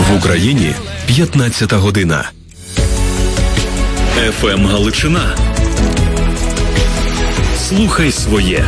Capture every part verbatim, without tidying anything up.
В Україні п'ятнадцята година. еф ем Галичина. Слухай своє.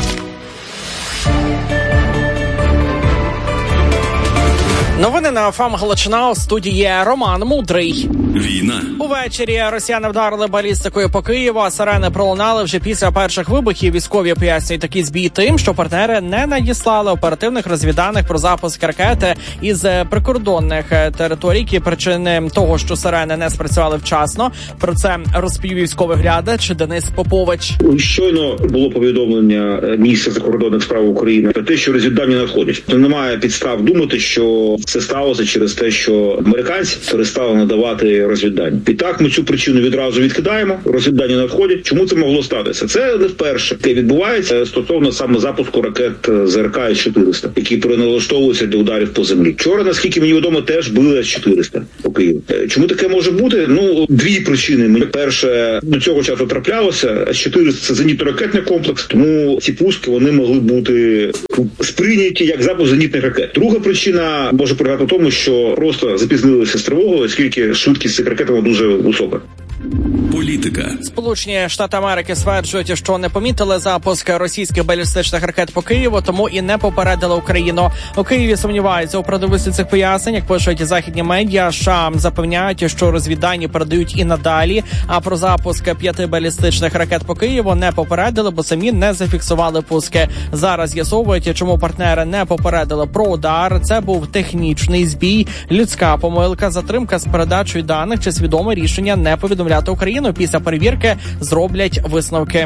Новини на еф ем Галичина, у студії Роман Мудрий. Війна. Увечері росіяни вдарили балістикою по Києву, а сирени пролунали вже після перших вибухів. Військові пояснюють такий збій тим, що партнери не надіслали оперативних розвідданих про запуск ракети із прикордонних територій, які причини того, що сирени не спрацювали вчасно. Про це розповів військовий глядач Денис Попович. Щойно було повідомлення міністра закордонних справ України про те, що розвіддані надходять. То немає підстав думати, що це сталося через те, що американці перестали надавати розвіддання. І так ми цю причину відразу відкидаємо. Розвіддання надходять. Чому це могло статися? Це не вперше. Це відбувається стосовно саме запуску ракет зе ер ка С чотириста, які переналаштовуються для ударів по землі. Вчора, наскільки мені відомо, теж били С чотириста по Києву. Чому таке може бути? Ну, дві причини. Перше, до цього часу траплялося. С чотириста – це зенітно-ракетний комплекс, тому ці пуски, вони могли бути сприйняті як запуск зенітних ракет. Друга причина може полягати в тому, що просто запізнилися з тривогою, оскільки швидкість цих ракет була дуже висока. Політика. Сполучені Штати Америки стверджують, що не помітили запуск російських балістичних ракет по Києву, тому і не попередили Україну. У Києві сумніваються у правдивості цих пояснень. Як пишуть західні медіа, США запевняють, що розвіддані передають і надалі, а про запуск п'яти балістичних ракет по Києву не попередили, бо самі не зафіксували пуски. Зараз з'ясовують, чому партнери не попередили про удар. Це був технічний збій, людська помилка, затримка з передачою даних чи свідоме рішення не повідомляти Україну. Після перевірки зроблять висновки.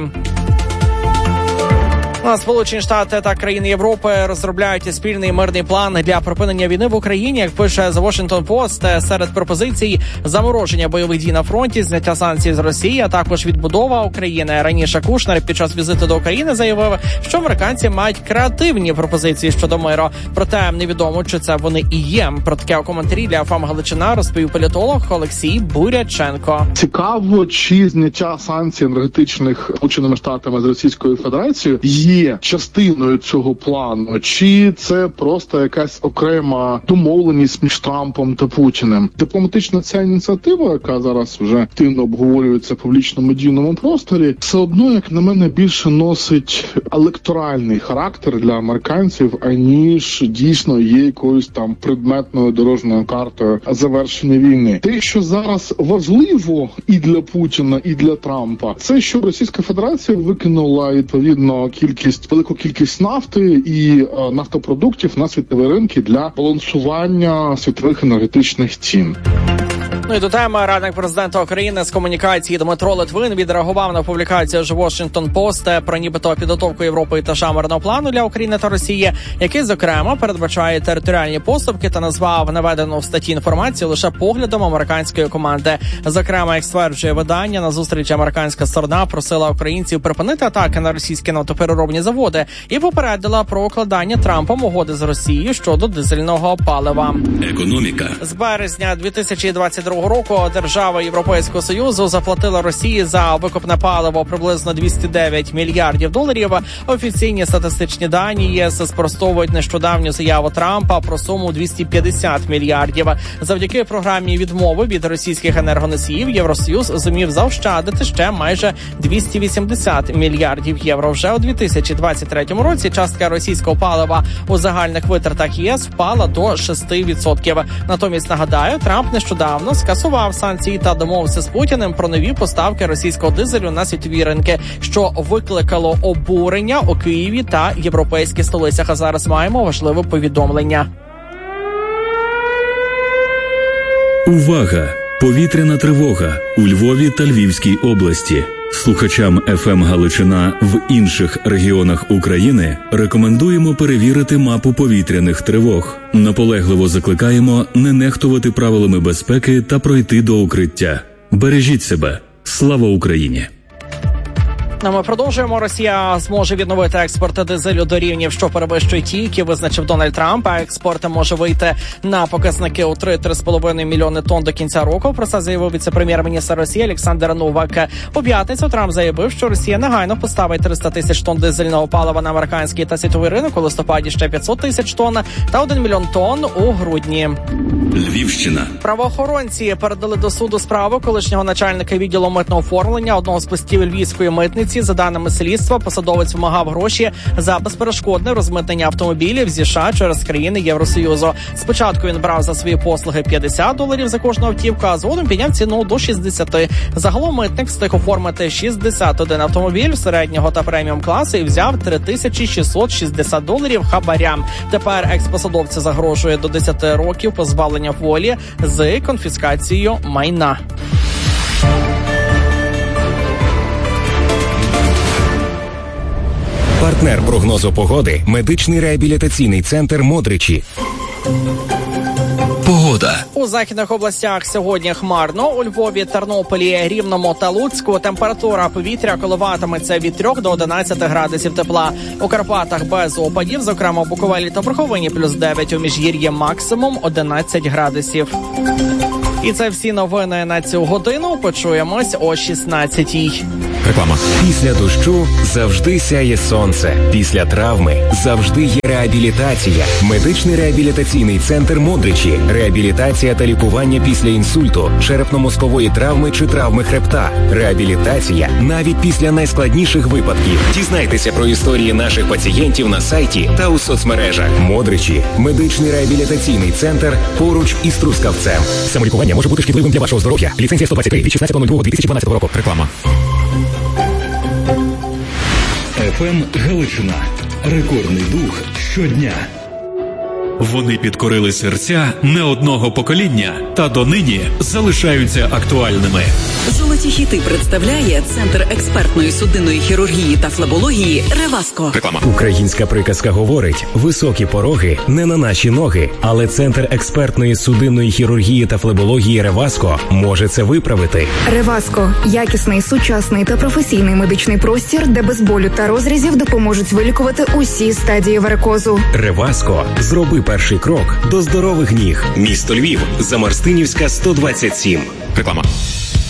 Сполучені Штати та країни Європи розробляють спільний мирний план для припинення війни в Україні. Як пише The Washington Post, серед пропозицій замороження бойових дій на фронті, зняття санкцій з Росії, а також відбудова України. Раніше Кушнер під час візиту до України заявив, що американці мають креативні пропозиції щодо миру. Проте невідомо, чи це вони і є. Про таке у коментарі для еф ем Галичина розповів політолог Олексій Буряченко. Цікаво, чи зняття санкцій енергетичних Сполученими Штатами з Російською Федерацією є частиною цього плану, чи це просто якась окрема домовленість між Трампом та Путіним. Дипломатична ця ініціатива, яка зараз вже активно обговорюється в публічно-медійному просторі, все одно, як на мене, більше носить електоральний характер для американців, аніж дійсно є якоюсь там предметною дорожньою картою завершення війни. Те, що зараз важливо і для Путіна, і для Трампа, це що Російська Федерація викинула відповідно кількість велику кількість нафти і е, нафтопродуктів на світові ринки для балансування світових енергетичних цін. Ну і до теми радник президента України з комунікації Дмитро Литвин відреагував на публікацію ж Washington Post про нібито підготовку Європи та США мирного плану для України та Росії, який, зокрема, передбачає територіальні поступки та назвав наведену в статті інформацію лише поглядом американської команди. Зокрема, як стверджує видання, на зустрічі американська сторона просила українців припинити атаки на російські нафтопереробні заводи і попередила про укладання Трампом угоди з Росією щодо дизельного палива. Економіка. З березня дві тисячі двадцять другого року держава Європейського Союзу заплатила Росії за викопне паливо приблизно двісті дев'ять мільярдів доларів. Офіційні статистичні дані ЄС спростовують нещодавню заяву Трампа про суму двісті п'ятдесят мільярдів. Завдяки програмі відмови від російських енергоносіїв Євросоюз зумів заощадити ще майже двісті вісімдесят мільярдів євро. Вже у дві тисячі двадцять третьому році частка російського палива у загальних витратах ЄС впала до шести відсотків. Натомість, нагадаю, Трамп нещодавно скасував санкції та домовився з Путіним про нові поставки російського дизелю на світові ринки, що викликало обурення у Києві та європейських столицях. А зараз маємо важливе повідомлення. Увага! Повітряна тривога у Львові та Львівській області. Слухачам еф ем Галичина в інших регіонах України рекомендуємо перевірити мапу повітряних тривог. Наполегливо закликаємо не нехтувати правилами безпеки та пройти до укриття. Бережіть себе. Слава Україні! Ну, ми продовжуємо. Росія зможе відновити експорт дизелю до рівнів, що перевищують ті, які визначив Дональд Трамп. А експорт може вийти на показники у три-три з половиною мільйони тонн до кінця року. Про це заявив віце-прем'єр-міністр Росії Олександр Новак. У п'ятницю Трамп заявив, що Росія негайно поставить триста тисяч тонн дизельного палива на американський та світовий ринок, у листопаді ще п'ятсот тисяч тонн та один мільйон тонн у грудні. Львівщина. Правоохоронці передали до суду справу колишнього начальника відділу митного оформлення одного з постів Львівської митниці. За даними слідства, посадовець вимагав гроші за безперешкодне розмитнення автомобілів зі США через країни Євросоюзу. Спочатку він брав за свої послуги п'ятдесят доларів за кожну автівку, а згодом підняв ціну до шістдесят. Загалом митник встиг оформити шістдесят один автомобіль середнього та преміум класу і взяв три тисячі шістсот шістдесят доларів хабаря. Тепер експосадовцю загрожує до десяти років позбавлення волі з конфіскацією майна. Партнер прогнозу погоди – медичний реабілітаційний центр «Модричі». Погода. У західних областях сьогодні хмарно. У Львові, Тернополі, Рівному та Луцьку температура повітря коливатиметься від трьох до одинадцяти градусів тепла. У Карпатах без опадів, зокрема у Буковелі та Верховині плюс дев'ять, у Міжгір'ї максимум одинадцять градусів. І це всі новини на цю годину. Почуємось о шістнадцятій. Реклама. Після дощу завжди сяє сонце. Після травми завжди є реабілітація. Медичний реабілітаційний центр «Модричі». Реабілітація та лікування після інсульту, черепно-мозкової травми чи травми хребта. Реабілітація навіть після найскладніших випадків. Дізнайтеся про історії наших пацієнтів на сайті та у соцмережах. «Модричі» – медичний реабілітаційний центр поруч із Трускавцем. Самолікування може бути шкідливим для вашого здоров'я. Ліцензія сто двадцять три від шістнадцятого лютого дві тисячі дванадцятого року. Реклама. еф ем Галичина. Рекордний дух щодня. Вони підкорили серця не одного покоління та донині залишаються актуальними. Золоті хіти представляє Центр експертної судинної хірургії та флебології «Реваско». Реклама. Українська приказка говорить: високі пороги не на наші ноги. Але Центр експертної судинної хірургії та флебології «Реваско» може це виправити. «Реваско» – якісний, сучасний та професійний медичний простір, де без болю та розрізів допоможуть вилікувати усі стадії варикозу. «Реваско» – зроби перший крок до здорових ніг. Місто Львів, Замарстинівська, сто двадцять сім. Реклама.